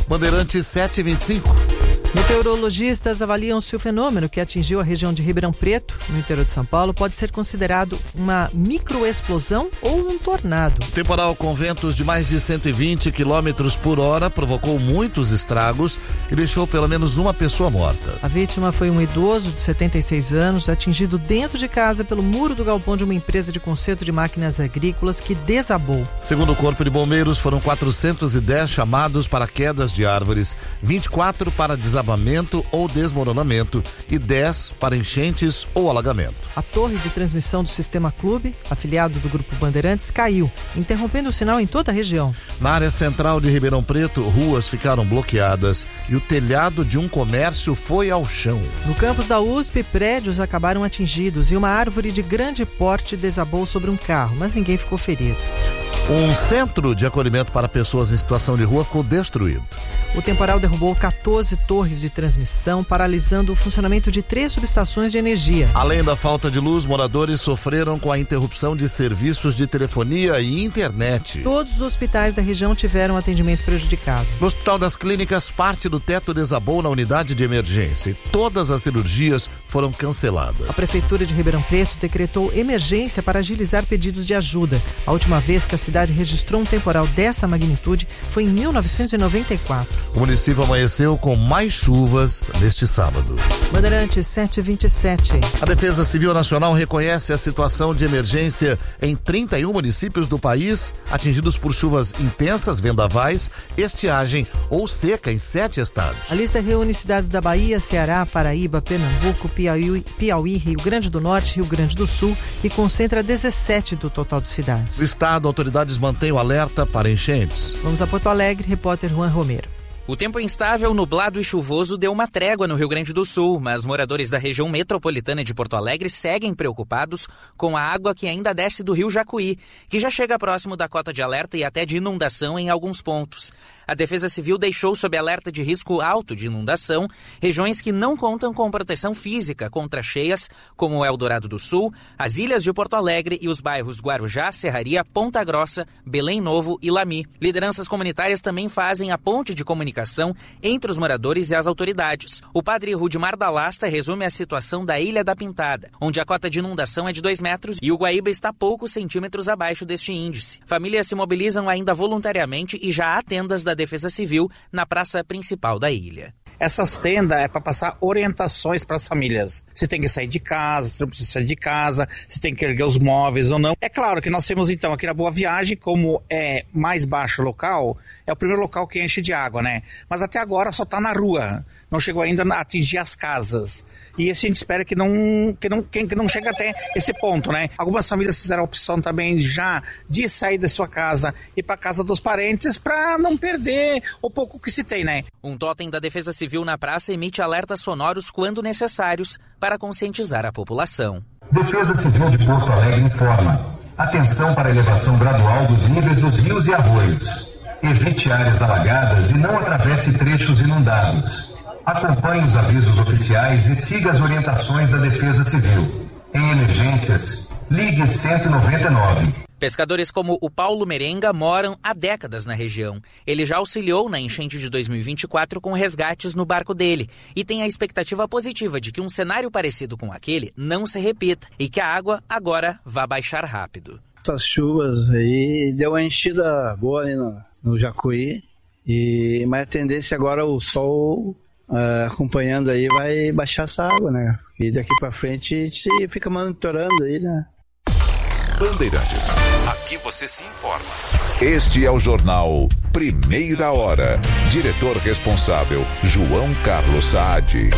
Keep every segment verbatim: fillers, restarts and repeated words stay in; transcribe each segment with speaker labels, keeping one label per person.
Speaker 1: Bandeirantes sete e vinte e cinco.
Speaker 2: Meteorologistas avaliam se o fenômeno que atingiu a região de Ribeirão Preto, no interior de São Paulo, pode ser considerado uma microexplosão ou um tornado.
Speaker 1: O temporal com ventos de mais de cento e vinte quilômetros por hora provocou muitos estragos e deixou pelo menos uma pessoa morta.
Speaker 2: A vítima foi um idoso de setenta e seis anos, atingido dentro de casa pelo muro do galpão de uma empresa de conserto de máquinas agrícolas que desabou.
Speaker 1: Segundo o Corpo de Bombeiros, foram quatrocentos e dez chamados para quedas de árvores, vinte e quatro para desabamento ou desmoronamento e dez para enchentes ou alagamento.
Speaker 2: A torre de transmissão do Sistema Clube, afiliado do Grupo Bandeirantes, caiu, interrompendo o sinal em toda a região.
Speaker 1: Na área central de Ribeirão Preto, ruas ficaram bloqueadas e o telhado de um comércio foi ao chão.
Speaker 2: No campus da U S P, prédios acabaram atingidos e uma árvore de grande porte desabou sobre um carro, mas ninguém ficou ferido.
Speaker 1: Um centro de acolhimento para pessoas em situação de rua ficou destruído.
Speaker 2: O temporal derrubou quatorze torres de transmissão, paralisando o funcionamento de três subestações de energia.
Speaker 1: Além da falta de luz, moradores sofreram com a interrupção de serviços de telefonia e internet.
Speaker 2: Todos os hospitais da região tiveram atendimento prejudicado.
Speaker 1: No Hospital das Clínicas, parte do teto desabou na unidade de emergência e todas as cirurgias foram canceladas.
Speaker 2: A Prefeitura de Ribeirão Preto decretou emergência para agilizar pedidos de ajuda. A última vez que a cidade registrou um temporal dessa magnitude foi em mil novecentos e noventa e quatro.
Speaker 1: O município amanheceu com mais chuvas neste sábado.
Speaker 2: Bandeirantes sete e vinte e sete.
Speaker 1: A Defesa Civil Nacional reconhece a situação de emergência em trinta e um municípios do país, atingidos por chuvas intensas, vendavais, estiagem ou seca em sete estados.
Speaker 2: A lista reúne cidades da Bahia, Ceará, Paraíba, Pernambuco, Piauí, Piauí, Rio Grande do Norte, Rio Grande do Sul e concentra dezessete do total de cidades.
Speaker 1: No estado, autoridades mantêm o alerta para enchentes.
Speaker 2: Vamos a Porto Alegre, repórter Juan Romero.
Speaker 3: O tempo instável, nublado e chuvoso deu uma trégua no Rio Grande do Sul, mas moradores da região metropolitana de Porto Alegre seguem preocupados com a água que ainda desce do rio Jacuí, que já chega próximo da cota de alerta e até de inundação em alguns pontos. A Defesa Civil deixou sob alerta de risco alto de inundação regiões que não contam com proteção física contra cheias, como Eldorado do Sul, as ilhas de Porto Alegre e os bairros Guarujá, Serraria, Ponta Grossa, Belém Novo e Lami. Lideranças comunitárias também fazem a ponte de comunicação entre os moradores e as autoridades. O padre Rudimar da Lasta resume a situação da Ilha da Pintada, onde a cota de inundação é de dois metros e o Guaíba está poucos centímetros abaixo deste índice. Famílias se mobilizam ainda voluntariamente e já há tendas da Defesa Civil na praça principal da ilha.
Speaker 4: Essas tendas é para passar orientações para as famílias. Se tem que sair de casa, se não precisa sair de casa, se tem que erguer os móveis ou não. É claro que nós temos então aqui na Boa Viagem, como é mais baixo o local, é o primeiro local que enche de água, né? Mas até agora só está na rua, não chegou ainda a atingir as casas. E esse a gente espera que não, que não, que não chegue até esse ponto, né? Algumas famílias fizeram a opção também já de sair da sua casa e para a casa dos parentes para não perder o pouco que se tem, né?
Speaker 3: Um totem da Defesa Civil na praça emite alertas sonoros quando necessários para conscientizar a população.
Speaker 5: Defesa Civil de Porto Alegre informa. Atenção para a elevação gradual dos níveis dos rios e arroios. Evite áreas alagadas e não atravesse trechos inundados. Acompanhe os avisos oficiais e siga as orientações da Defesa Civil. Em emergências, ligue cento e noventa e nove.
Speaker 3: Pescadores como o Paulo Merenga moram há décadas na região. Ele já auxiliou na enchente de dois mil e vinte e quatro com resgates no barco dele e tem a expectativa positiva de que um cenário parecido com aquele não se repita e que a água agora vá baixar rápido.
Speaker 6: Essas chuvas aí deu uma enchida boa ali no, no Jacuí, e, mas a tendência agora o sol uh, acompanhando aí vai baixar essa água, né? E daqui pra frente a gente fica monitorando aí, né?
Speaker 7: Bandeirantes. Aqui você se informa. Este é o jornal Primeira Hora. Diretor responsável, João Carlos Saad.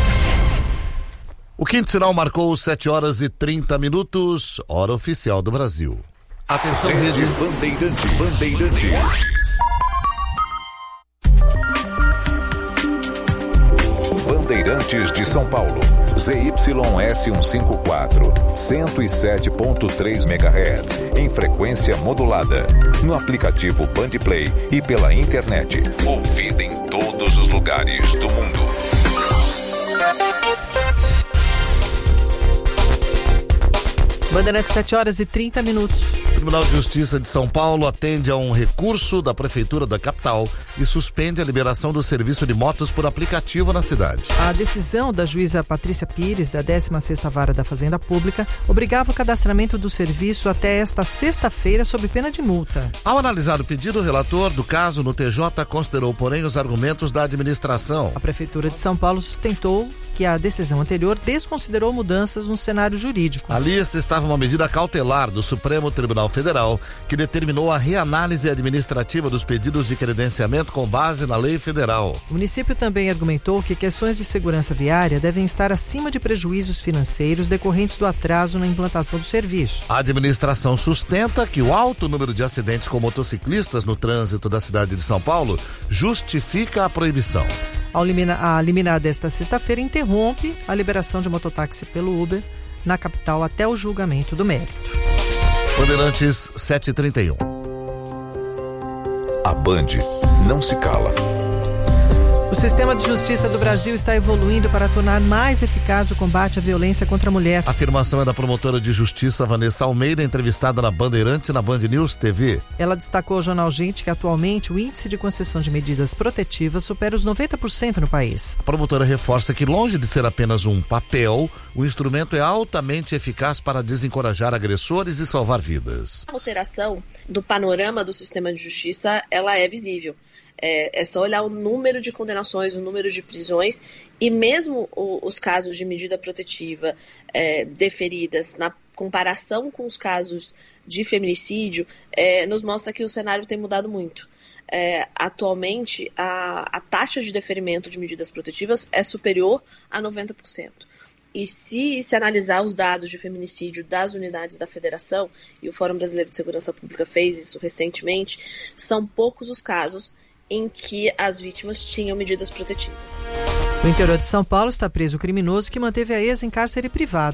Speaker 1: O quinto sinal marcou sete horas e trinta minutos, hora oficial do Brasil. Atenção,
Speaker 7: rede Bandeirantes. Bandeirantes. Bandeirantes de São Paulo. Z Y S cento e cinquenta e quatro, cento e sete ponto três megahertz, em frequência modulada. No aplicativo Bandplay e pela internet. Ouvida em todos os lugares do mundo.
Speaker 2: Bandeirantes, sete horas e trinta minutos.
Speaker 1: O Tribunal de Justiça de São Paulo atende a um recurso da Prefeitura da capital e suspende a liberação do serviço de motos por aplicativo na cidade.
Speaker 2: A decisão da juíza Patrícia Pires, da décima sexta Vara da Fazenda Pública, obrigava o cadastramento do serviço até esta sexta-feira sob pena de multa.
Speaker 1: Ao analisar o pedido, o relator do caso no T J considerou, porém, os argumentos da administração.
Speaker 2: A Prefeitura de São Paulo sustentou que a decisão anterior desconsiderou mudanças no cenário jurídico.
Speaker 1: A lista estava uma medida cautelar do Supremo Tribunal Federal que determinou a reanálise administrativa dos pedidos de credenciamento com base na lei federal.
Speaker 2: O município também argumentou que questões de segurança viária devem estar acima de prejuízos financeiros decorrentes do atraso na implantação do serviço.
Speaker 1: A administração sustenta que o alto número de acidentes com motociclistas no trânsito da cidade de São Paulo justifica a proibição.
Speaker 2: A liminar desta sexta-feira interrompe a liberação de mototáxi pelo Uber na capital até o julgamento do mérito.
Speaker 1: Bandeirantes sete e trinta e um.
Speaker 7: A Band não se cala.
Speaker 2: O sistema de justiça do Brasil está evoluindo para tornar mais eficaz o combate à violência contra a mulher.
Speaker 1: A afirmação é da promotora de justiça Vanessa Almeida, entrevistada na Bandeirantes e na Band News T V.
Speaker 2: Ela destacou ao jornal Gente que atualmente o índice de concessão de medidas protetivas supera os noventa por cento no país.
Speaker 1: A promotora reforça que, longe de ser apenas um papel, o instrumento é altamente eficaz para desencorajar agressores e salvar vidas.
Speaker 8: A alteração do panorama do sistema de justiça, ela é visível. É, é só olhar o número de condenações, o número de prisões e mesmo o, os casos de medida protetiva é, deferidas na comparação com os casos de feminicídio, é, nos mostra que o cenário tem mudado muito. É, atualmente, a, a taxa de deferimento de medidas protetivas é superior a noventa por cento. E se se analisar os dados de feminicídio das unidades da Federação, e o Fórum Brasileiro de Segurança Pública fez isso recentemente, são poucos os casos em que as vítimas tinham medidas protetivas.
Speaker 2: No interior de São Paulo está preso o criminoso que manteve a ex em cárcere privado.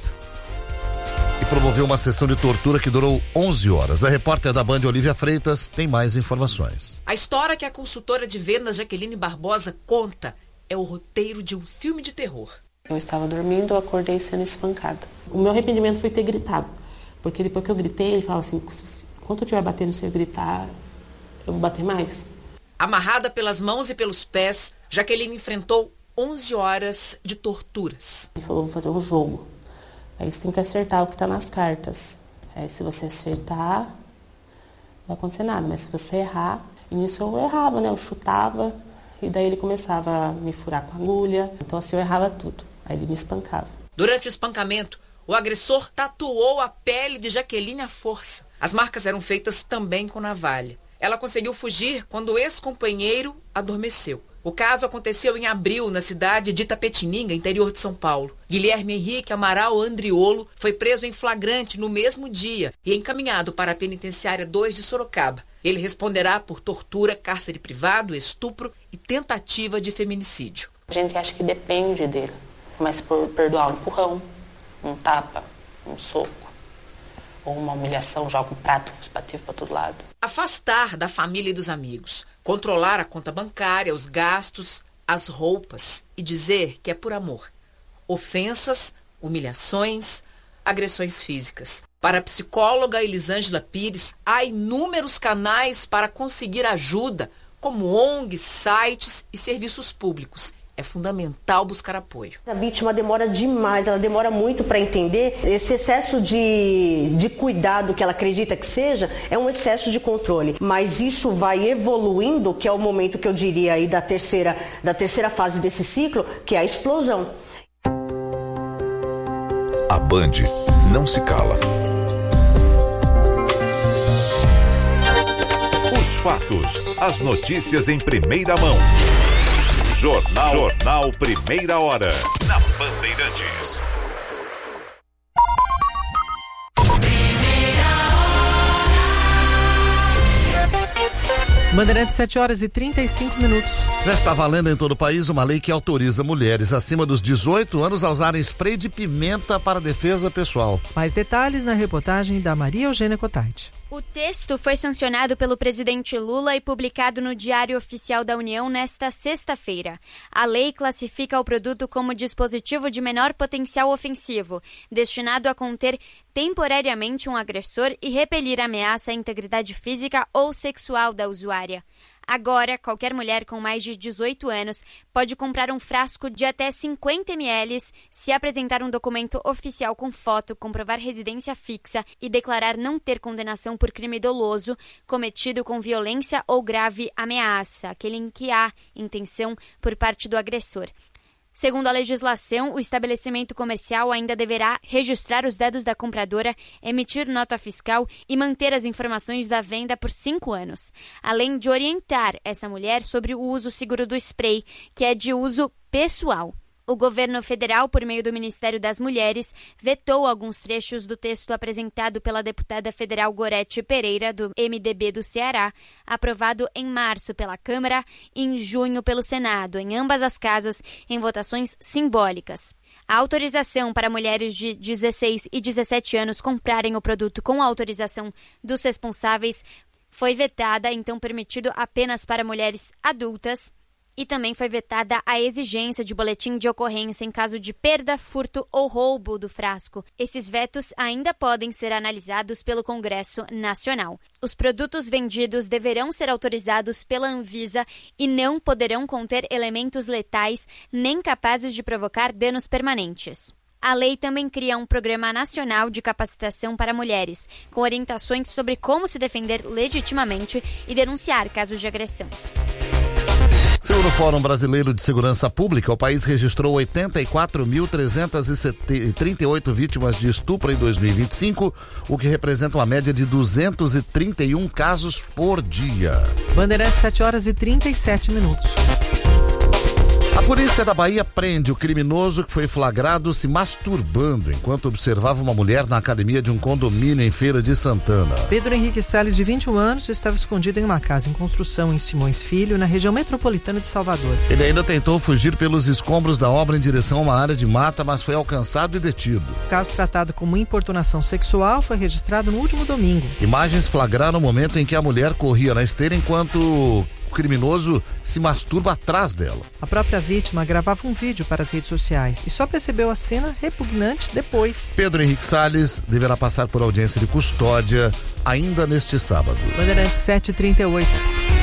Speaker 1: E promoveu uma sessão de tortura que durou onze horas. A repórter da Band, Olivia Freitas, tem mais informações.
Speaker 9: A história que a consultora de vendas Jaqueline Barbosa conta é o roteiro de um filme de terror.
Speaker 10: Eu estava dormindo, eu acordei sendo espancada. O meu arrependimento foi ter gritado, porque depois que eu gritei, ele falava assim, quando eu estiver batendo sem eu gritar, eu vou bater mais.
Speaker 9: Amarrada pelas mãos e pelos pés, Jaqueline enfrentou onze horas de torturas.
Speaker 10: Ele falou, vou fazer um jogo. Aí você tem que acertar o que está nas cartas. Aí se você acertar, não vai acontecer nada. Mas se você errar, e nisso eu errava, né? Eu chutava, e daí ele começava a me furar com a agulha. Então assim, eu errava tudo. Aí ele me espancava.
Speaker 9: Durante o espancamento, o agressor tatuou a pele de Jaqueline à força. As marcas eram feitas também com navalha. Ela conseguiu fugir quando o ex-companheiro adormeceu. O caso aconteceu em abril, na cidade de Itapetininga, interior de São Paulo. Guilherme Henrique Amaral Andriolo foi preso em flagrante no mesmo dia e encaminhado para a penitenciária dois de Sorocaba. Ele responderá por tortura, cárcere privado, estupro e tentativa de feminicídio.
Speaker 10: A gente acha que depende dele, mas por perdoar um empurrão, um tapa, um soco, ou uma humilhação, joga um prato espativo para todo lado.
Speaker 9: Afastar da família e dos amigos, controlar a conta bancária, os gastos, as roupas e dizer que é por amor. Ofensas, humilhações, agressões físicas. Para a psicóloga Elisângela Pires, há inúmeros canais para conseguir ajuda, como O N Gs, sites e serviços públicos. É fundamental buscar apoio.
Speaker 11: A vítima demora demais, ela demora muito para entender. Esse excesso de, de cuidado que ela acredita que seja, é um excesso de controle. Mas isso vai evoluindo, que é o momento que eu diria aí da terceira, da terceira fase desse ciclo, que é a explosão.
Speaker 7: A Band não se cala. Os fatos, as notícias em primeira mão. Jornal, Jornal Primeira Hora, na Bandeirantes.
Speaker 2: Bandeirantes, sete horas e trinta e cinco minutos.
Speaker 1: Já está valendo em todo o país uma lei que autoriza mulheres acima dos dezoito anos a usarem spray de pimenta para defesa pessoal.
Speaker 2: Mais detalhes na reportagem da Maria Eugênia Cotaiti.
Speaker 12: O texto foi sancionado pelo presidente Lula e publicado no Diário Oficial da União nesta sexta-feira. A lei classifica o produto como dispositivo de menor potencial ofensivo, destinado a conter temporariamente um agressor e repelir ameaça à integridade física ou sexual da usuária. Agora, qualquer mulher com mais de dezoito anos pode comprar um frasco de até cinquenta mililitros se apresentar um documento oficial com foto, comprovar residência fixa e declarar não ter condenação por crime doloso cometido com violência ou grave ameaça, aquele em que há intenção por parte do agressor. Segundo a legislação, o estabelecimento comercial ainda deverá registrar os dados da compradora, emitir nota fiscal e manter as informações da venda por cinco anos, além de orientar essa mulher sobre o uso seguro do spray, que é de uso pessoal. O governo federal, por meio do Ministério das Mulheres, vetou alguns trechos do texto apresentado pela deputada federal Gorete Pereira, do M D B do Ceará, aprovado em março pela Câmara e em junho pelo Senado, em ambas as casas, em votações simbólicas. A autorização para mulheres de dezesseis e dezessete anos comprarem o produto com a autorização dos responsáveis foi vetada, então permitido apenas para mulheres adultas. E também foi vetada a exigência de boletim de ocorrência em caso de perda, furto ou roubo do frasco. Esses vetos ainda podem ser analisados pelo Congresso Nacional. Os produtos vendidos deverão ser autorizados pela Anvisa e não poderão conter elementos letais nem capazes de provocar danos permanentes. A lei também cria um programa nacional de capacitação para mulheres, com orientações sobre como se defender legitimamente e denunciar casos de agressão.
Speaker 1: Segundo o Fórum Brasileiro de Segurança Pública, o país registrou oitenta e quatro mil trezentas e trinta e oito vítimas de estupro em dois mil e vinte e cinco, o que representa uma média de duzentos e trinta e um casos por dia.
Speaker 2: Bandeirantes, sete horas e trinta e sete minutos.
Speaker 1: A polícia da Bahia prende o criminoso que foi flagrado se masturbando enquanto observava uma mulher na academia de um condomínio em Feira de Santana.
Speaker 2: Pedro Henrique Salles, de vinte e um anos, estava escondido em uma casa em construção em Simões Filho, na região metropolitana de Salvador.
Speaker 1: Ele ainda tentou fugir pelos escombros da obra em direção a uma área de mata, mas foi alcançado e detido.
Speaker 2: O caso, tratado como importunação sexual, foi registrado no último domingo.
Speaker 1: Imagens flagraram o momento em que a mulher corria na esteira enquanto o criminoso se masturba atrás dela.
Speaker 2: A própria vítima gravava um vídeo para as redes sociais e só percebeu a cena repugnante depois.
Speaker 1: Pedro Henrique Salles deverá passar por audiência de custódia ainda neste sábado.
Speaker 2: Bandeirantes, sete e trinta e oito.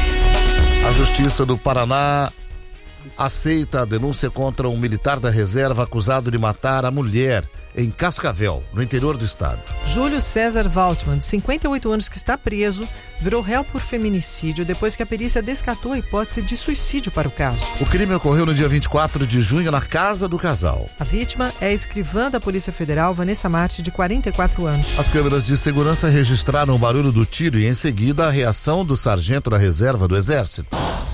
Speaker 1: A Justiça do Paraná aceita a denúncia contra um militar da reserva acusado de matar a mulher em Cascavel, no interior do estado.
Speaker 2: Júlio César Waltman, de cinquenta e oito anos, que está preso, virou réu por feminicídio depois que a perícia descartou a hipótese de suicídio para o caso.
Speaker 1: O crime ocorreu no dia vinte e quatro de junho na casa do casal.
Speaker 2: A vítima é a escrivã da Polícia Federal, Vanessa Marte, de quarenta e quatro anos.
Speaker 1: As câmeras de segurança registraram o barulho do tiro e, em seguida, a reação do sargento da reserva do Exército.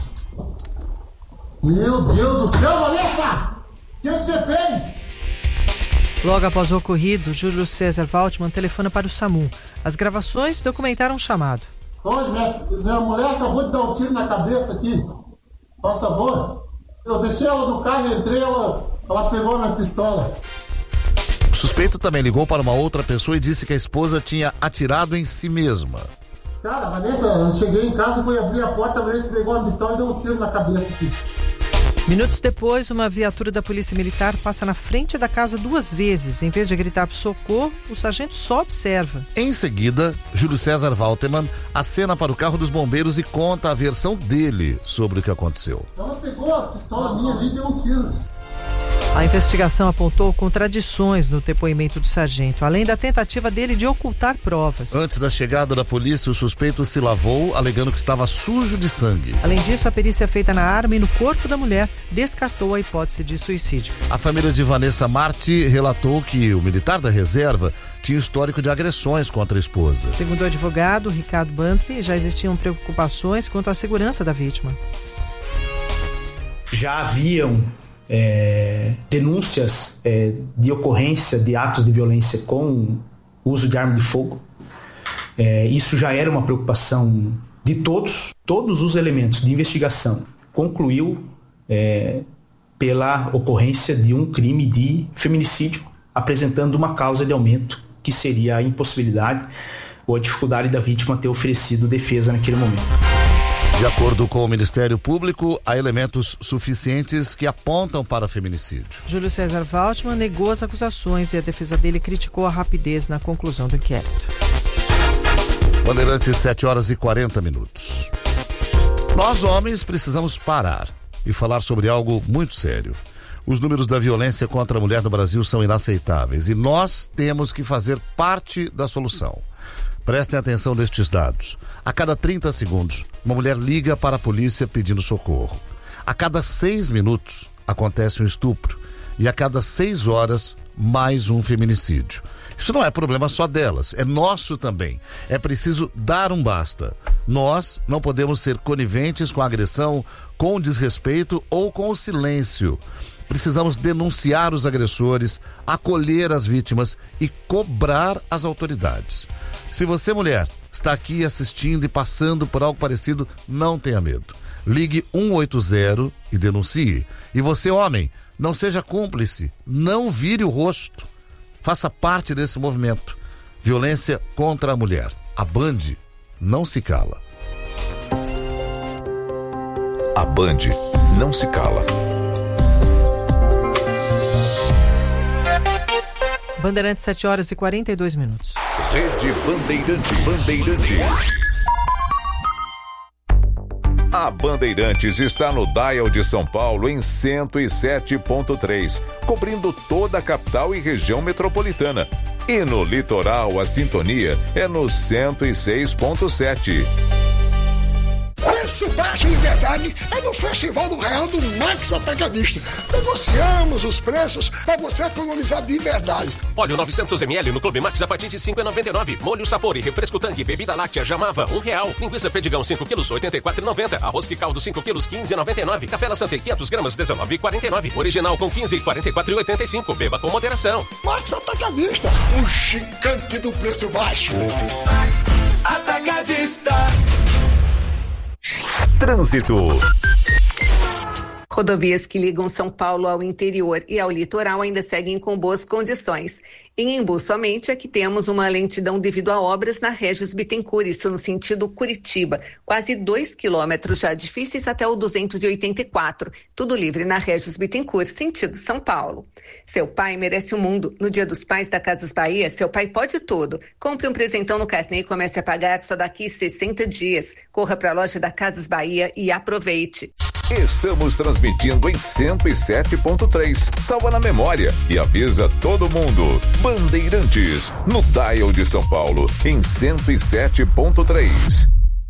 Speaker 13: Meu Deus do céu, Vanessa! O que você fez?
Speaker 2: Logo após o ocorrido, Júlio César Waltman telefona para o SAMU. As gravações documentaram o chamado.
Speaker 13: Oi, minha, minha mulher acabou de dar um tiro na cabeça aqui. Por favor. Eu deixei ela no carro, entrei, ela, ela pegou minha pistola.
Speaker 1: O suspeito também ligou para uma outra pessoa e disse que a esposa tinha atirado em si mesma.
Speaker 13: Cara, Vanessa, eu cheguei em casa, fui abrir a porta, a Vanessa pegou a pistola e deu um tiro na cabeça aqui.
Speaker 2: Minutos depois, uma viatura da Polícia Militar passa na frente da casa duas vezes. Em vez de gritar por socorro, o sargento só observa.
Speaker 1: Em seguida, Júlio César Walterman acena para o carro dos bombeiros e conta a versão dele sobre o que aconteceu.
Speaker 13: Ela pegou a pistola minha ali e deu um tiro.
Speaker 2: A investigação apontou contradições no depoimento do sargento, além da tentativa dele de ocultar provas.
Speaker 1: Antes da chegada da polícia, o suspeito se lavou, alegando que estava sujo de sangue.
Speaker 2: Além disso, a perícia feita na arma e no corpo da mulher descartou a hipótese de suicídio.
Speaker 1: A família de Vanessa Marte relatou que o militar da reserva tinha histórico de agressões contra a esposa.
Speaker 2: Segundo o advogado Ricardo Bantri, já existiam preocupações quanto à segurança da vítima.
Speaker 14: Já haviam É, denúncias é, de ocorrência de atos de violência com uso de arma de fogo. É, isso já era uma preocupação de todos. Todos os elementos de investigação concluiu é, pela ocorrência de um crime de feminicídio, apresentando uma causa de aumento, que seria a impossibilidade ou a dificuldade da vítima ter oferecido defesa naquele momento.
Speaker 1: De acordo com o Ministério Público, há elementos suficientes que apontam para feminicídio.
Speaker 2: Júlio César Waltman negou as acusações e a defesa dele criticou a rapidez na conclusão do inquérito.
Speaker 1: Bandeirantes, sete horas e quarenta minutos. Nós, homens, precisamos parar e falar sobre algo muito sério. Os números da violência contra a mulher no Brasil são inaceitáveis e nós temos que fazer parte da solução. Prestem atenção nestes dados. A cada trinta segundos, uma mulher liga para a polícia pedindo socorro. A cada seis minutos, acontece um estupro. E a cada seis horas, mais um feminicídio. Isso não é problema só delas, é nosso também. É preciso dar um basta. Nós não podemos ser coniventes com a agressão, com o desrespeito ou com o silêncio. Precisamos denunciar os agressores, acolher as vítimas e cobrar as autoridades. Se você, mulher, está aqui assistindo e passando por algo parecido, não tenha medo. Ligue um oito zero e denuncie. E você, homem, não seja cúmplice, não vire o rosto. Faça parte desse movimento. Violência contra a mulher. A Band não se cala.
Speaker 7: A Band não se cala.
Speaker 2: Bandeirantes, sete horas e quarenta e dois minutos.
Speaker 7: Rede Bandeirantes. Bandeirantes. A Bandeirantes está no Dial de São Paulo em cento e sete ponto três, cobrindo toda a capital e região metropolitana. E no litoral, a sintonia é no cento e seis ponto sete.
Speaker 15: Preço baixo de verdade é no Festival do Real do Max Atacadista. Negociamos os preços para você economizar de verdade.
Speaker 16: Óleo novecentos mililitros no Clube Max a partir de cinco reais e noventa e nove centavos. Molho Sapori, refresco Tang, bebida láctea Jamava, um real. Linguiça Pedigão cinco quilos, oitenta e quatro reais e noventa centavos. Arroz que caldo cinco quilos, quinze reais e noventa e nove centavos. Café La Sante quinhentos gramas, dezenove reais e quarenta e nove centavos. Original com quinze, quarenta e quatro reais e oitenta e cinco centavos. Beba com moderação.
Speaker 15: Max Atacadista, o gigante do preço baixo.
Speaker 17: Max Atacadista.
Speaker 7: Trânsito.
Speaker 18: Rodovias que ligam São Paulo ao interior e ao litoral ainda seguem com boas condições. Em Embu somente é que temos uma lentidão devido a obras na Regis Bittencourt, isso no sentido Curitiba. Quase dois quilômetros já difíceis até o duzentos e oitenta e quatro. Tudo livre na Regis Bittencourt, sentido São Paulo. Seu pai merece o mundo. No Dia dos Pais da Casas Bahia, seu pai pode tudo. Compre um presentão no carnê e comece a pagar só daqui sessenta dias. Corra para a loja da Casas Bahia e aproveite.
Speaker 7: Estamos transmitindo em cento e sete ponto três. Salva na memória e avisa todo mundo. Bandeirantes, no Dial de São Paulo, em cento e sete ponto três.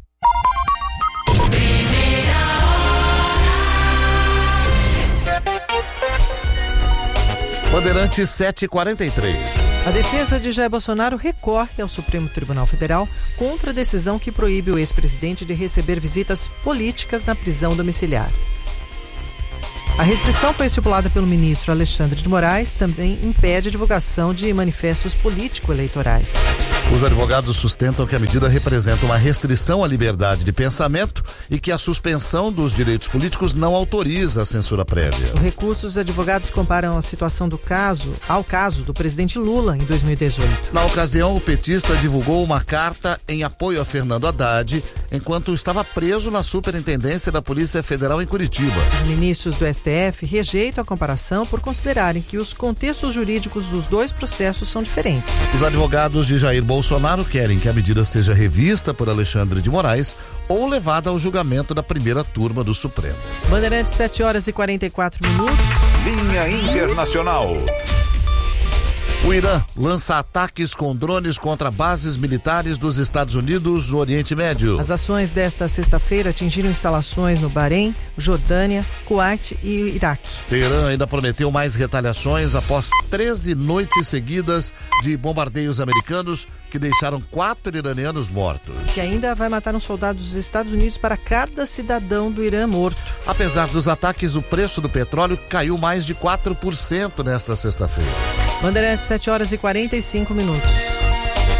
Speaker 1: Bandeirantes, sete e quarenta e três.
Speaker 2: A defesa de Jair Bolsonaro recorre ao Supremo Tribunal Federal contra a decisão que proíbe o ex-presidente de receber visitas políticas na prisão domiciliar. A restrição foi estipulada pelo ministro Alexandre de Moraes, também impede a divulgação de manifestos político-eleitorais.
Speaker 1: Os advogados sustentam que a medida representa uma restrição à liberdade de pensamento e que a suspensão dos direitos políticos não autoriza a censura prévia.
Speaker 2: No recurso, os advogados comparam a situação do caso ao caso do presidente Lula em dois mil e dezoito.
Speaker 1: Na ocasião, o petista divulgou uma carta em apoio a Fernando Haddad, enquanto estava preso na Superintendência da Polícia Federal em Curitiba.
Speaker 2: Os ministros do S T F rejeitam a comparação por considerarem que os contextos jurídicos dos dois processos são diferentes.
Speaker 1: Os advogados de Jair Bolsonaro querem que a medida seja revista por Alexandre de Moraes ou levada ao julgamento da primeira turma do Supremo.
Speaker 2: Bandeirantes, sete horas e quarenta e quatro minutos.
Speaker 7: Linha Internacional.
Speaker 1: O Irã lança ataques com drones contra bases militares dos Estados Unidos no Oriente Médio.
Speaker 2: As ações desta sexta-feira atingiram instalações no Bahrein, Jordânia, Kuwait e Iraque.
Speaker 1: Teherã ainda prometeu mais retaliações após treze noites seguidas de bombardeios americanos que deixaram quatro iranianos mortos.
Speaker 2: Que ainda vai matar um soldado dos Estados Unidos para cada cidadão do Irã morto.
Speaker 1: Apesar dos ataques, o preço do petróleo caiu mais de quatro por cento nesta sexta-feira.
Speaker 2: Bandeirantes, sete horas e quarenta e cinco minutos.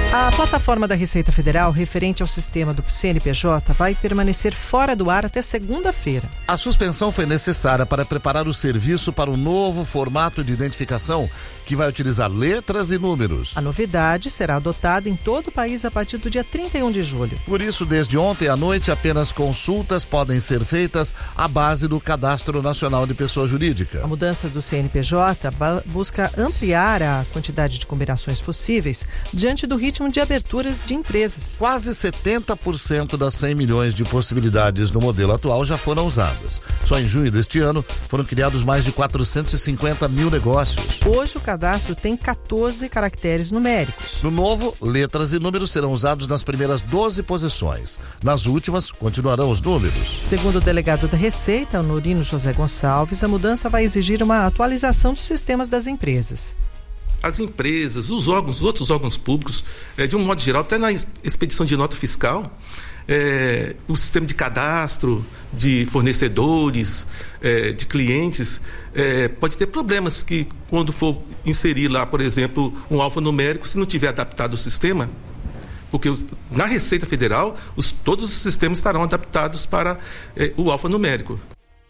Speaker 2: A plataforma da Receita Federal referente ao sistema do C N P J vai permanecer fora do ar até segunda-feira.
Speaker 1: A suspensão foi necessária para preparar o serviço para o novo formato de identificação que vai utilizar letras e números.
Speaker 2: A novidade será adotada em todo o país a partir do dia trinta e um de julho.
Speaker 1: Por isso, desde ontem à noite, apenas consultas podem ser feitas à base do Cadastro Nacional de Pessoa Jurídica.
Speaker 2: A mudança do C N P J busca ampliar a quantidade de combinações possíveis diante do ritmo de aberturas de empresas.
Speaker 1: Quase setenta por cento das cem milhões de possibilidades no modelo atual já foram usadas. Só em junho deste ano foram criados mais de quatrocentos e cinquenta mil negócios.
Speaker 2: Hoje o cadastro tem quatorze caracteres numéricos.
Speaker 1: No novo, letras e números serão usados nas primeiras doze posições. Nas últimas, continuarão os números.
Speaker 2: Segundo o delegado da Receita, Honorino José Gonçalves, a mudança vai exigir uma atualização dos sistemas das empresas.
Speaker 19: As empresas, os órgãos, os outros órgãos públicos, é, de um modo geral, até na expedição de nota fiscal, é, o sistema de cadastro de fornecedores, é, de clientes, é, pode ter problemas que, quando for inserir lá, por exemplo, um alfanumérico, se não tiver adaptado o sistema, porque na Receita Federal, os, todos os sistemas estarão adaptados para é, o alfanumérico.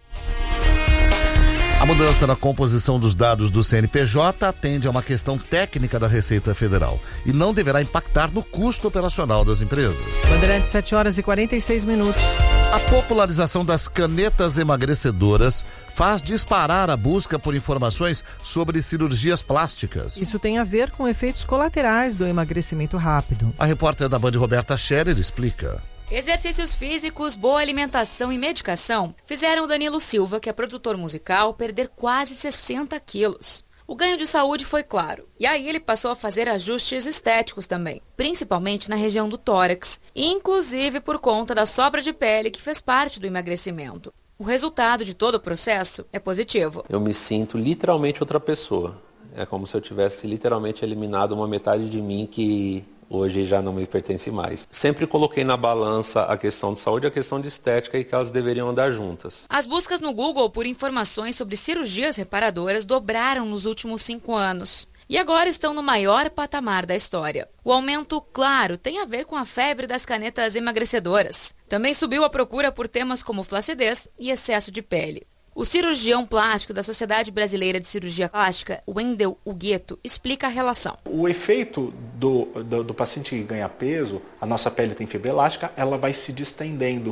Speaker 1: A mudança na composição dos dados do C N P J atende a uma questão técnica da Receita Federal e não deverá impactar no custo operacional das empresas.
Speaker 2: Bandeirantes, sete horas e quarenta e seis minutos.
Speaker 1: A popularização das canetas emagrecedoras faz disparar a busca por informações sobre cirurgias plásticas.
Speaker 2: Isso tem a ver com efeitos colaterais do emagrecimento rápido.
Speaker 1: A repórter da Band, Roberta Scherer, explica.
Speaker 20: Exercícios físicos, boa alimentação e medicação fizeram Danilo Silva, que é produtor musical, perder quase sessenta quilos. O ganho de saúde foi claro, e aí ele passou a fazer ajustes estéticos também, principalmente na região do tórax, inclusive por conta da sobra de pele que fez parte do emagrecimento. O resultado de todo o processo é positivo.
Speaker 21: Eu me sinto literalmente outra pessoa. É como se eu tivesse literalmente eliminado uma metade de mim que hoje já não me pertence mais. Sempre coloquei na balança a questão de saúde e a questão de estética e que elas deveriam andar juntas.
Speaker 20: As buscas no Google por informações sobre cirurgias reparadoras dobraram nos últimos cinco anos. E agora estão no maior patamar da história. O aumento, claro, tem a ver com a febre das canetas emagrecedoras. Também subiu a procura por temas como flacidez e excesso de pele. O cirurgião plástico da Sociedade Brasileira de Cirurgia Plástica, Wendel Hugueto, explica a relação.
Speaker 22: O efeito do, do, do paciente que ganha peso, a nossa pele tem fibra elástica, ela vai se distendendo.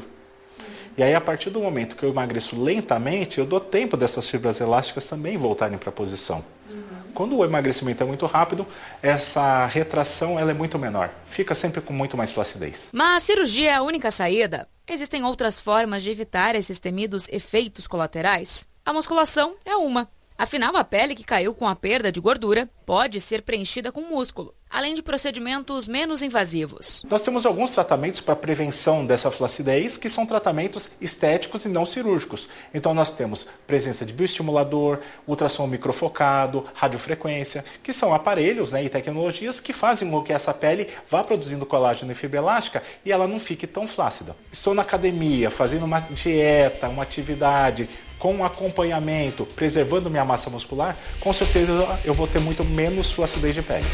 Speaker 22: E aí, a partir do momento que eu emagreço lentamente, eu dou tempo dessas fibras elásticas também voltarem para a posição. Quando o emagrecimento é muito rápido, essa retração ela é muito menor. Fica sempre com muito mais flacidez.
Speaker 20: Mas a cirurgia é a única saída? Existem outras formas de evitar esses temidos efeitos colaterais? A musculação é uma. Afinal, a pele que caiu com a perda de gordura pode ser preenchida com músculo, além de procedimentos menos invasivos.
Speaker 22: Nós temos alguns tratamentos para prevenção dessa flacidez, que são tratamentos estéticos e não cirúrgicos. Então nós temos presença de bioestimulador, ultrassom microfocado, radiofrequência, que são aparelhos, né, e tecnologias que fazem com que essa pele vá produzindo colágeno e fibra elástica e ela não fique tão flácida. Estou na academia, fazendo uma dieta, uma atividade, com acompanhamento, preservando minha massa muscular, com certeza eu vou ter muito menos flacidez de pele.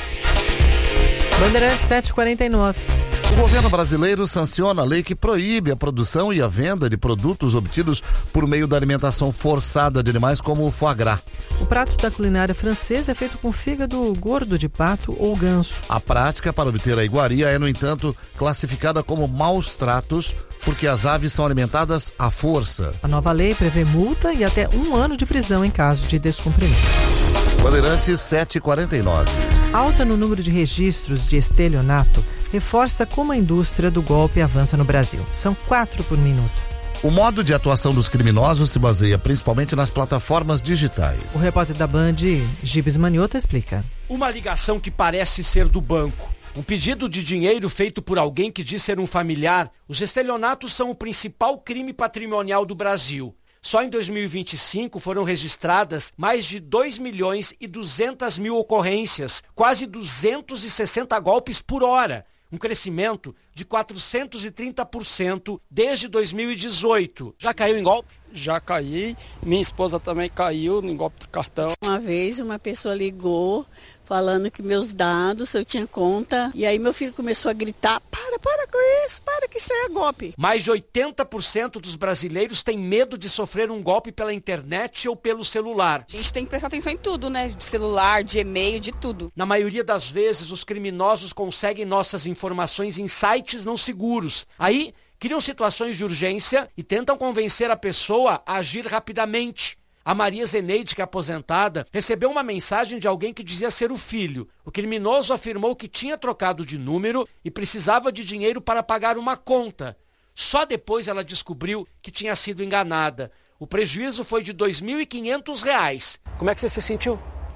Speaker 2: Bandeirantes, sete e quarenta e nove.
Speaker 1: O governo brasileiro sanciona a lei que proíbe a produção e a venda de produtos obtidos por meio da alimentação forçada de animais como o foie gras.
Speaker 2: O prato da culinária francesa é feito com fígado gordo de pato ou ganso.
Speaker 1: A prática para obter a iguaria é, no entanto, classificada como maus tratos, porque as aves são alimentadas à força.
Speaker 2: A nova lei prevê multa e até um ano de prisão em caso de descumprimento.
Speaker 1: Bandeirantes, sete e quarenta e nove.
Speaker 2: Alta no número de registros de estelionato reforça como a indústria do golpe avança no Brasil. São quatro por minuto.
Speaker 1: O modo de atuação dos criminosos se baseia principalmente nas plataformas digitais.
Speaker 2: O repórter da Band, Gibes Manioto, explica.
Speaker 23: Uma ligação que parece ser do banco. Um pedido de dinheiro feito por alguém que diz ser um familiar. Os estelionatos são o principal crime patrimonial do Brasil. Só em dois mil e vinte e cinco foram registradas mais de dois milhões e duzentas mil ocorrências, quase duzentos e sessenta golpes por hora, um crescimento de quatrocentos e trinta por cento desde dois mil e dezoito. Já caiu em golpe?
Speaker 3: Já caí, minha esposa também caiu em golpe de cartão.
Speaker 4: Uma vez uma pessoa ligou falando que meus dados, eu tinha conta, e aí meu filho começou a gritar, para, para com isso, para que isso é golpe.
Speaker 23: Mais de oitenta por cento dos brasileiros têm medo de sofrer um golpe pela internet ou pelo celular.
Speaker 5: A gente tem que prestar atenção em tudo, né? De celular, de e-mail, de tudo.
Speaker 23: Na maioria das vezes, os criminosos conseguem nossas informações em sites não seguros. Aí, criam situações de urgência e tentam convencer a pessoa a agir rapidamente. A Maria Zeneide, que é aposentada, recebeu uma mensagem de alguém que dizia ser o filho. O criminoso afirmou que tinha trocado de número e precisava de dinheiro para pagar uma conta. Só depois ela descobriu que tinha sido enganada. O prejuízo foi de dois mil e quinhentos reais. Como é que você se sentiu?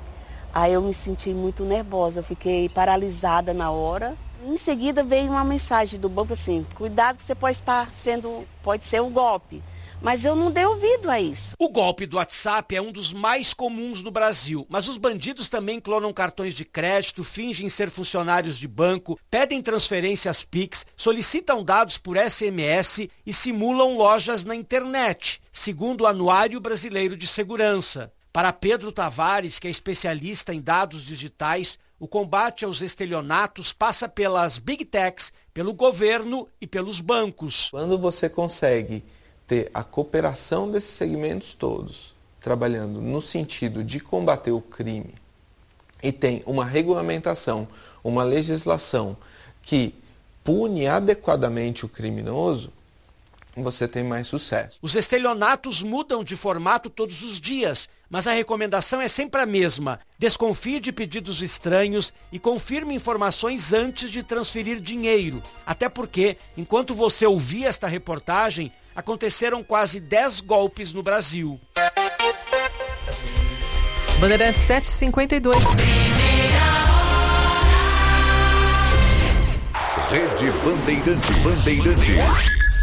Speaker 4: Aí eu me senti muito nervosa, eu fiquei paralisada na hora. Em seguida veio uma mensagem do banco assim, cuidado que você pode estar sendo, pode ser um golpe. Mas eu não dei ouvido a isso.
Speaker 23: O golpe do WhatsApp é um dos mais comuns no Brasil, mas os bandidos também clonam cartões de crédito, fingem ser funcionários de banco, pedem transferências Pix, solicitam dados por S M S e simulam lojas na internet, segundo o Anuário Brasileiro de Segurança. Para Pedro Tavares, que é especialista em dados digitais, o combate aos estelionatos passa pelas Big Techs, pelo governo e pelos bancos.
Speaker 21: Quando você consegue ter a cooperação desses segmentos todos, trabalhando no sentido de combater o crime, e tem uma regulamentação, uma legislação que pune adequadamente o criminoso, você tem mais sucesso.
Speaker 23: Os estelionatos mudam de formato todos os dias, mas a recomendação é sempre a mesma. Desconfie de pedidos estranhos e confirme informações antes de transferir dinheiro. Até porque, enquanto você ouvia esta reportagem, aconteceram quase dez golpes no Brasil.
Speaker 2: Bandeirantes sete e cinquenta e dois.
Speaker 7: Rede Bandeirantes. Bandeirantes.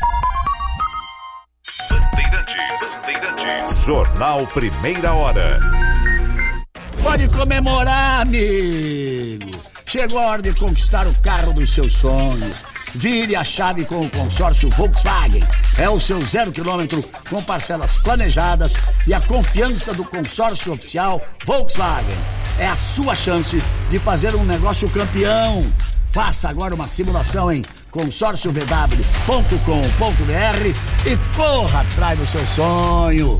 Speaker 7: Bandeirantes. Bandeirantes. Jornal Primeira Hora.
Speaker 24: Pode comemorar, amigo. Chegou a hora de conquistar o carro dos seus sonhos. Vire a chave com o consórcio Volkswagen. É o seu zero quilômetro com parcelas planejadas e a confiança do consórcio oficial Volkswagen. É a sua chance de fazer um negócio campeão. Faça agora uma simulação em consórcio v w ponto com ponto b r e corra atrás do seu sonho.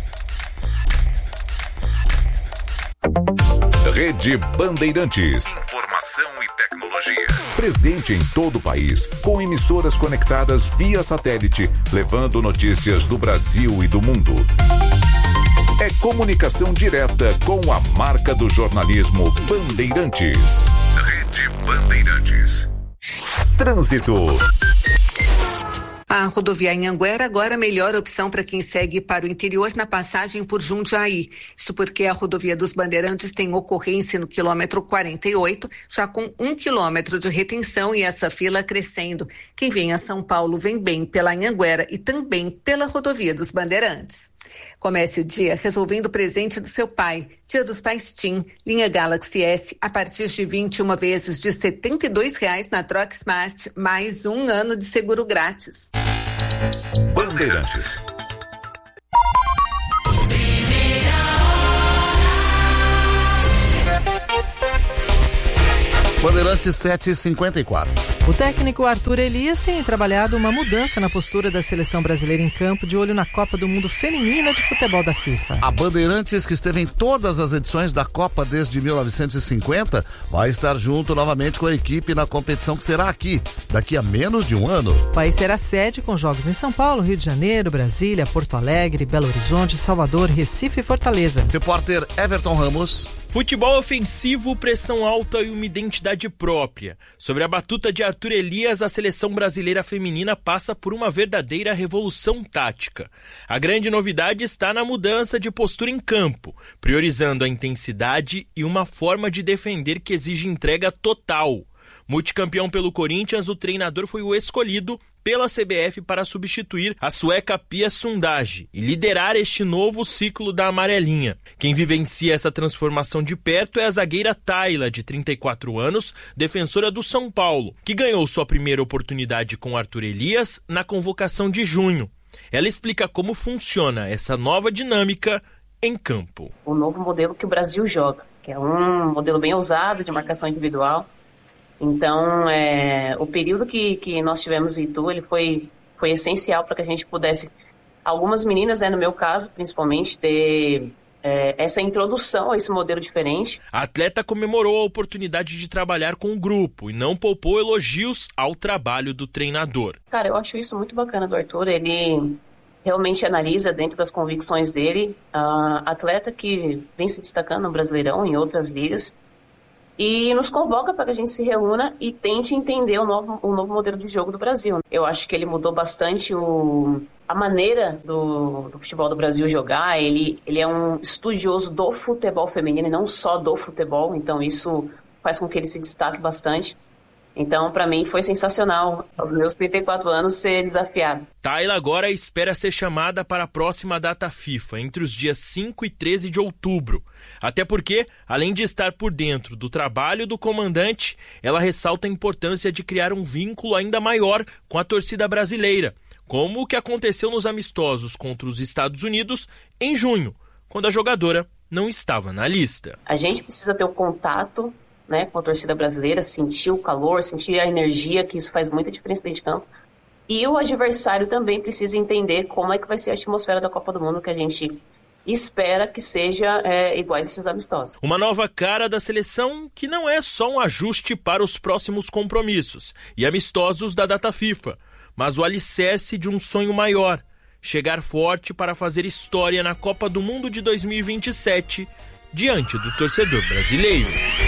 Speaker 7: Rede Bandeirantes. Informação e tecnologia. Presente em todo o país, com emissoras conectadas via satélite, levando notícias do Brasil e do mundo. É comunicação direta com a marca do jornalismo Bandeirantes. Rede Bandeirantes. Trânsito.
Speaker 18: A rodovia Anhanguera agora a melhor opção para quem segue para o interior na passagem por Jundiaí. Isso porque a rodovia dos Bandeirantes tem ocorrência no quilômetro quarenta e oito, já com um quilômetro de retenção e essa fila crescendo. Quem vem a São Paulo vem bem pela Anhanguera e também pela rodovia dos Bandeirantes. Comece o dia resolvendo o presente do seu pai. Dia dos Pais Tim, linha Galaxy S, a partir de vinte e uma vezes de setenta e dois reais na Troca Smart, mais um ano de seguro grátis.
Speaker 7: Bandeirantes.
Speaker 1: Bandeirantes sete e cinquenta e quatro.
Speaker 2: O técnico Arthur Elias tem trabalhado uma mudança na postura da seleção brasileira em campo, de olho na Copa do Mundo Feminina de Futebol da FIFA.
Speaker 1: A Bandeirantes, que esteve em todas as edições da Copa desde mil novecentos e cinquenta, vai estar junto novamente com a equipe na competição que será aqui, daqui a menos de um ano.
Speaker 2: O país será sede com jogos em São Paulo, Rio de Janeiro, Brasília, Porto Alegre, Belo Horizonte, Salvador, Recife e Fortaleza.
Speaker 1: Repórter Everton Ramos.
Speaker 25: Futebol ofensivo, pressão alta e uma identidade própria. Sobre a batuta de Arthur Elias, a seleção brasileira feminina passa por uma verdadeira revolução tática. A grande novidade está na mudança de postura em campo, priorizando a intensidade e uma forma de defender que exige entrega total. Multicampeão pelo Corinthians, o treinador foi o escolhido pela C B F para substituir a sueca Pia Sundhage e liderar este novo ciclo da amarelinha. Quem vivencia essa transformação de perto é a zagueira Tayla, de trinta e quatro anos, defensora do São Paulo, que ganhou sua primeira oportunidade com Arthur Elias na convocação de junho. Ela explica como funciona essa nova dinâmica em campo.
Speaker 6: O novo modelo que o Brasil joga, que é um modelo bem ousado de marcação individual. Então, é, o período que, que nós tivemos em Itu, ele foi, foi essencial para que a gente pudesse, algumas meninas, né, no meu caso, principalmente, ter é, essa introdução a esse modelo diferente.
Speaker 25: A atleta comemorou a oportunidade de trabalhar com o grupo e não poupou elogios ao trabalho do treinador.
Speaker 6: Cara, eu acho isso muito bacana do Arthur, ele realmente analisa dentro das convicções dele, a atleta que vem se destacando no Brasileirão, em outras ligas, e nos convoca para que a gente se reúna e tente entender o novo, o novo modelo de jogo do Brasil. Eu acho que ele mudou bastante o, a maneira do, do futebol do Brasil jogar. Ele, ele é um estudioso do futebol feminino e não só do futebol, então isso faz com que ele se destaque bastante. Então, para mim, foi sensacional, aos meus trinta e quatro anos, ser desafiado.
Speaker 25: Tayla agora espera ser chamada para a próxima data FIFA, entre os dias cinco e treze de outubro. Até porque, além de estar por dentro do trabalho do comandante, ela ressalta a importância de criar um vínculo ainda maior com a torcida brasileira, como o que aconteceu nos amistosos contra os Estados Unidos em junho, quando a jogadora não estava na lista.
Speaker 6: A gente precisa ter o contato, né, com a torcida brasileira, sentir o calor, sentir a energia, que isso faz muita diferença dentro de campo. E o adversário também precisa entender como é que vai ser a atmosfera da Copa do Mundo, que a gente espera que seja é, igual a esses amistosos.
Speaker 25: Uma nova cara da seleção que não é só um ajuste para os próximos compromissos e amistosos da data FIFA, mas o alicerce de um sonho maior, chegar forte para fazer história na Copa do Mundo de dois mil e vinte e sete, diante do torcedor brasileiro.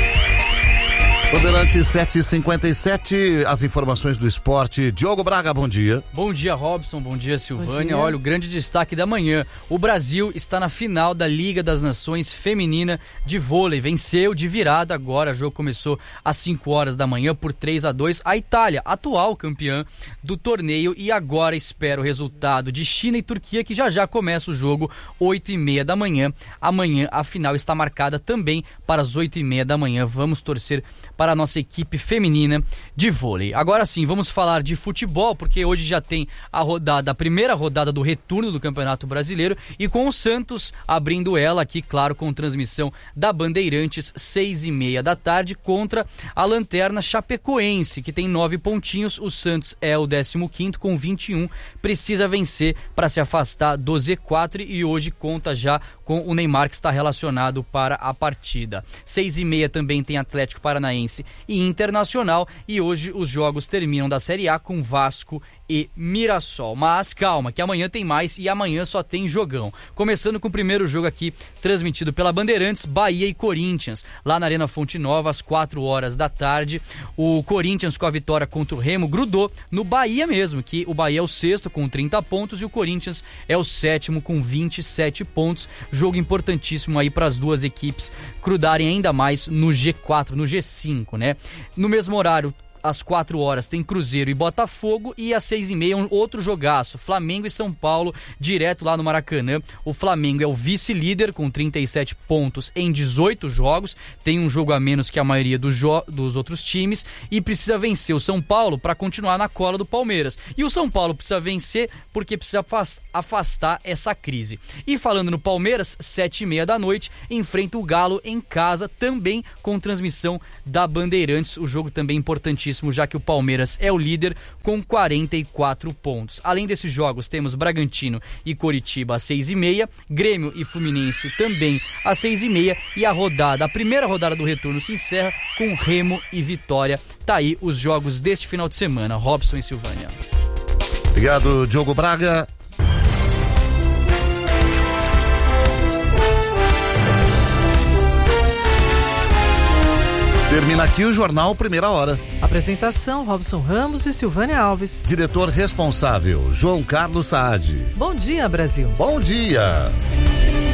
Speaker 1: Bandeirantes sete e cinquenta e sete, as informações do esporte. Diogo Braga, bom dia.
Speaker 8: Bom dia, Robson, bom dia, Silvânia.
Speaker 1: Bom dia.
Speaker 8: Olha, o grande destaque da manhã. O Brasil está na final da Liga das Nações Feminina de Vôlei. Venceu de virada agora, o jogo começou às cinco horas da manhã por três a dois. A Itália, atual campeã do torneio, e agora espera o resultado de China e Turquia, que já já começa o jogo, oito e meia da manhã. Amanhã a final está marcada também para as oito e meia da manhã. Vamos torcer para para a nossa equipe feminina de vôlei. Agora sim, vamos falar de futebol, porque hoje já tem a rodada, a primeira rodada do retorno do Campeonato Brasileiro, e com o Santos abrindo ela aqui, claro, com transmissão da Bandeirantes, seis e meia da tarde, contra a Lanterna Chapecoense, que tem nove pontinhos. O Santos é o décimo quinto com vinte e um, precisa vencer para se afastar do Z quatro, e hoje conta já com o Neymar, que está relacionado para a partida. Seis e meia também tem Atlético Paranaense e Internacional, e hoje os jogos terminam da Série A com Vasco e Mirassol. Mas calma, que amanhã tem mais, e amanhã só tem jogão. Começando com o primeiro jogo aqui, transmitido pela Bandeirantes, Bahia e Corinthians, lá na Arena Fonte Nova, às quatro horas da tarde. O Corinthians, com a vitória contra o Remo, grudou no Bahia mesmo, que o Bahia é o sexto com trinta pontos e o Corinthians é o sétimo com vinte e sete pontos. Jogo importantíssimo aí para as duas equipes grudarem ainda mais no G quatro, no G cinco, né? No mesmo horário, às quatro horas, tem Cruzeiro e Botafogo, e às seis e meia um outro jogaço, Flamengo e São Paulo, direto lá no Maracanã. O Flamengo é o vice-líder com trinta e sete pontos em dezoito jogos, tem um jogo a menos que a maioria do jo- dos outros times, e precisa vencer o São Paulo para continuar na cola do Palmeiras. E o São Paulo precisa vencer porque precisa afastar essa crise. E falando no Palmeiras, sete e meia da noite, enfrenta o Galo em casa, também com transmissão da Bandeirantes. O jogo também importantíssimo, já que o Palmeiras é o líder com quarenta e quatro pontos. Além desses jogos, temos Bragantino e Coritiba às seis e meia, Grêmio e Fluminense também às seis e meia, e a rodada, a primeira rodada do retorno se encerra com Remo e Vitória. Tá aí os jogos deste final de semana. Robson e Silvânia.
Speaker 1: Obrigado, Diogo Braga. Termina aqui o Jornal Primeira Hora.
Speaker 2: Apresentação, Robson Ramos e Silvânia Alves.
Speaker 1: Diretor responsável, João Carlos Saad.
Speaker 2: Bom dia, Brasil.
Speaker 1: Bom dia.